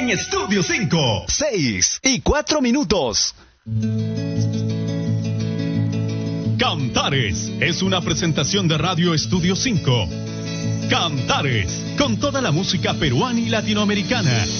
en Estudio 5. 6:04. Cantares es una presentación de Radio Estudio 5. Cantares, con toda la música peruana y latinoamericana.